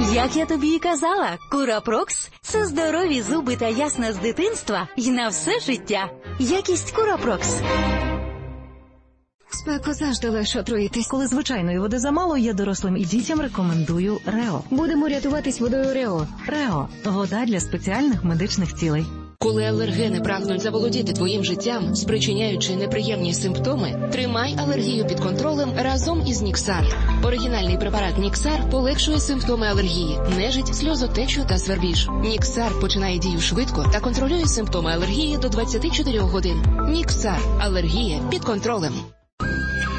Як я тобі і казала, Курапрокс – це здорові зуби та ясна з дитинства і на все життя. Якість Курапрокс. Спеку завжди легше отруїтись. Коли звичайної води замало, я дорослим і дітям рекомендую Рео. Будемо рятуватись водою Рео. Рео – вода для спеціальних медичних цілей. Коли алергени прагнуть заволодіти твоїм життям, спричиняючи неприємні симптоми, тримай алергію під контролем разом із Ніксар. Оригінальний препарат Ніксар полегшує симптоми алергії, нежить, сльозотечу та свербіж. Ніксар починає дію швидко та контролює симптоми алергії до 24 годин. Ніксар. Алергія під контролем.